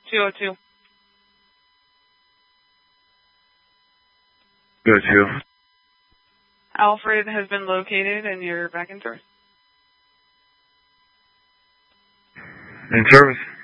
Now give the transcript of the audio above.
202. Go to. Alfred has been located and you're back in service. In service.